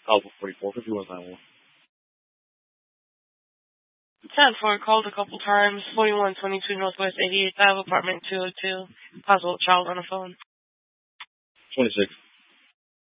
Alpha 44, 5191. 10-4, called a couple times. 4122 Northwest 88th Ave, apartment 202. Possible child on the phone. 26.